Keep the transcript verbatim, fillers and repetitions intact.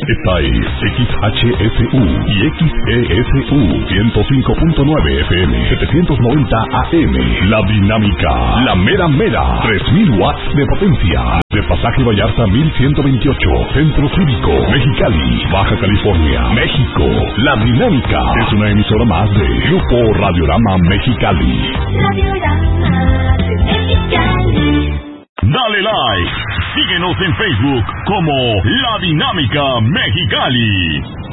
Esta es X H S U y X E S U ciento cinco punto nueve F M, setecientos noventa A M. La Dinámica, la mera mera, tres mil watts de potencia. De Pasaje Vallarta mil ciento veintiocho, Centro Cívico, Mexicali, Baja California, México. La Dinámica es una emisora más de Grupo Radiorama Mexicali. Radiorama Mexicali. Dale like, síguenos en Facebook como La Dinámica Mexicali.